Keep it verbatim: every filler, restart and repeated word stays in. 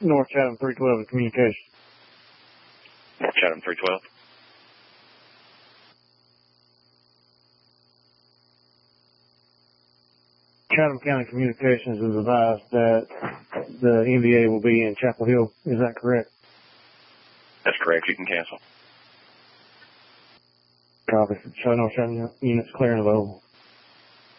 North Chatham three twelve in communication. North Chatham three twelve. Chatham County Communications has advised that the N V A will be in Chapel Hill. Is that correct? That's correct. You can cancel. Copy. Show North Chatham units clear and available.